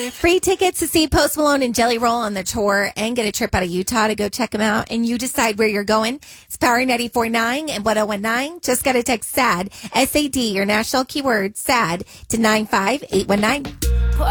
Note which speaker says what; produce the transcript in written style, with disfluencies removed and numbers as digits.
Speaker 1: Free tickets to see Post Malone and Jelly Roll on the tour and get a trip out of Utah to go check them out. And you decide where you're going. It's Power 94.9 and 1019. Just got to text SAD, S-A-D, your national keyword, SAD, to 95819.